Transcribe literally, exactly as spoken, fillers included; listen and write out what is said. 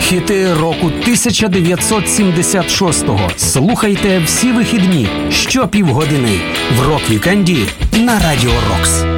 Хіти року тисяча дев'ятсот сімдесят шостого. Слухайте всі вихідні щопівгодини в Рок-вікенді на Радіо Рокс.